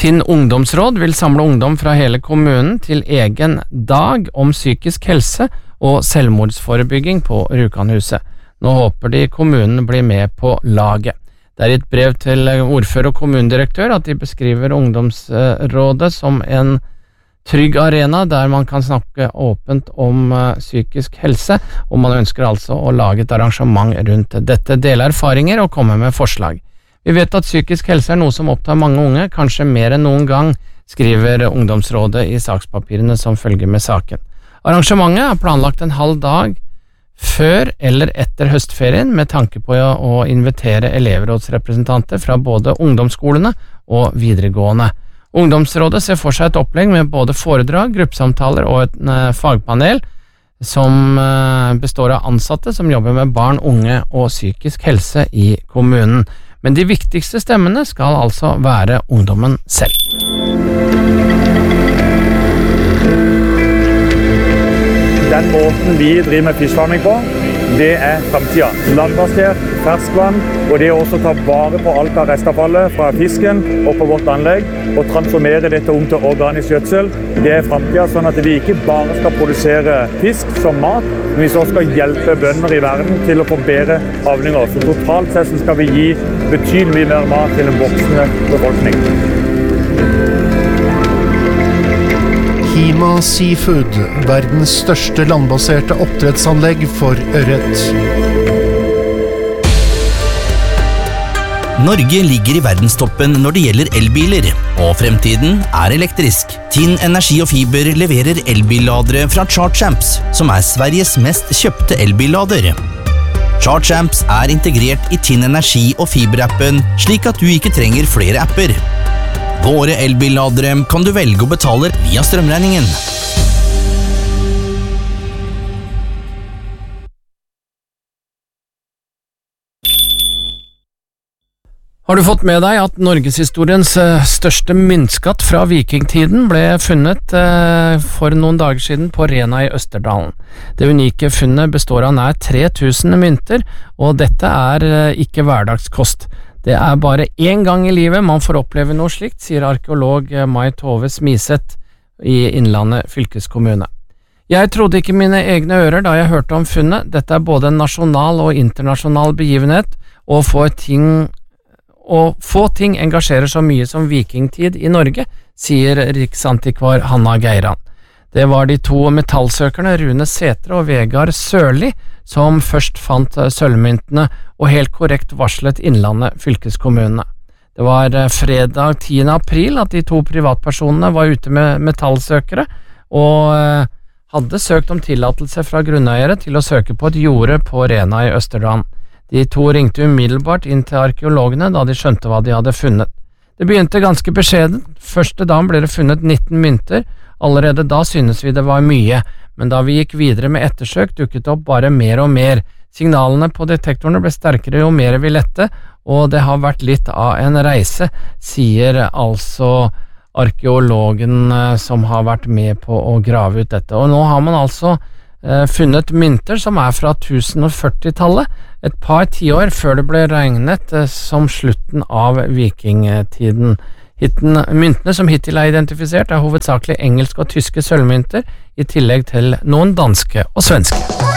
Tinn ungdomsråd vil samle ungdom fra hele kommunen til egen dag om psykisk helse og selvmordsforebygging på Rjukanhuset. Nå håper de kommunen blir med på laget. Det I et brev til ordfører og kommunedirektør at de beskriver ungdomsrådet som en trygg arena der man kan snakke åpent om psykisk helse, og man ønsker altså å lage et arrangement rundt dette, dele erfaringer og komme med forslag. Vi vet at psykisk helse noe som opptar mange unge, kanskje mer enn noen gang, skriver ungdomsrådet I sakspapirene som følger med saken. Arrangementet planlagt en halv dag før eller etter høstferien med tanke på å invitere elevrådsrepresentanter fra både ungdomsskolene og videregående. Ungdomsrådet ser for seg et opplegg med både foredrag, gruppesamtaler og et fagpanel som består av ansatte som jobber med barn, unge og psykisk helse I kommunen. Men de viktigste stemmene skal altså være ungdommen selv. Den måten vi driver med fiskfarming på, det fremtiden. Landbasert, ferskvann, og det å også ta vare på alt av restavfallet fra fisken og på vårt anlegg, og transformere dette om til organisk gjødsel, det fremtiden, sånn at vi ikke bare skal produsere fisk som mat, men vi også skal hjelpe bønder I verden til å få bedre avlinger. Så totalt sett skal vi gi betydelig mer mat til en voksende befolkning. Hima Seafood, verdens største landbaserte oppdrettsanlegg for ørret. Norge ligger I verdenstoppen når det gjelder elbiler, og fremtiden elektrisk. Tinn Energi og Fiber leverer elbilladere fra ChargeAmps, som Sveriges mest kjøpte elbillader. ChargeAmps integrert I Tinn Energi og Fiber-appen, slik at du ikke trenger flere apper. Våre elbilladere kan du velge å betale via strømregningen. Har du fått med deg at Norgeshistoriens største myntskatt fra vikingtiden ble funnet for noen dager siden på Rena I Østerdalen? Det unike funnet består av nær 3000 mynter, og dette ikke hverdagskost. Det bare en gang I livet man får oppleve noe slikt, sier arkeolog Mai Tove Smiseth I Innlandet fylkeskommune. Jeg trodde ikke mine egne ører da jeg hørte om funnet. Dette både en nasjonal og internasjonal begivenhet, og få ting engasjerer så mye som vikingtid I Norge, sier riksantikvar Hanna Geiran. Det var de to metallsøkerne Rune Sætre og Vegard Sørli som først fant sølvmyntene og helt korrekt varslet Innlandet fylkeskommune. Det var fredag 10. april at de to privatpersonene var ute med metallsøkere og hadde søkt om tillatelse fra grunneiere til å søke på et jorde på Rena I Østerdalen. De to ringte umiddelbart inn til arkeologene da de skjønte hva de hadde funnet. Det begynte ganske beskjeden. Første dagen ble det funnet 19 mynter. Allerede da synes vi det var mye, men da vi gikk videre med ettersøk dukket det opp bare mer og mer. Signalene på detektorene ble sterkere jo mer vi lette, og det har vært litt av en reise, sier altså arkeologen som har vært med på å grave ut dette. Og nå har man altså funnet mynter som fra 1040-tallet, et par tiår før det ble regnet som slutten av vikingtiden. Myntene som hittil identifisert hovedsakelig engelske og tyske sølvmynter, I tillegg til noen danske og svenske.